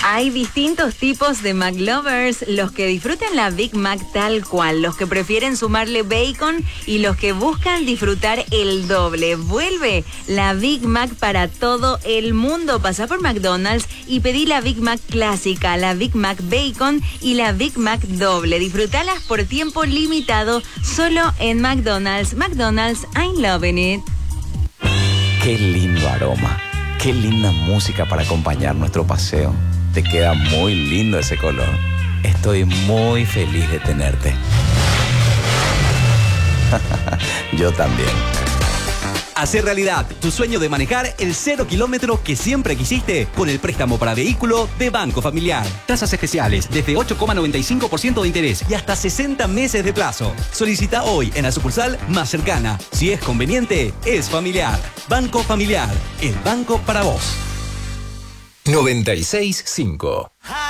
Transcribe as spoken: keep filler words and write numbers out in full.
Hay distintos tipos de McLovers, los que disfrutan la Big Mac tal cual, los que prefieren sumarle bacon y los que buscan disfrutar el doble. Vuelve la Big Mac para todo el mundo. Pasá por McDonald's y pedí la Big Mac clásica, la Big Mac Bacon y la Big Mac doble. Disfrutalas por tiempo limitado solo en McDonald's. McDonald's, I'm loving it. Qué lindo aroma, qué linda música para acompañar nuestro paseo. Te queda muy lindo ese color. Estoy muy feliz de tenerte. Yo también. Hacer realidad tu sueño de manejar el cero kilómetro que siempre quisiste con el préstamo para vehículo de Banco Familiar. Tasas especiales desde ocho coma noventa y cinco por ciento de interés y hasta sesenta meses de plazo. Solicita hoy en la sucursal más cercana. Si es conveniente, es familiar. Banco Familiar, el banco para vos. noventa y seis punto cinco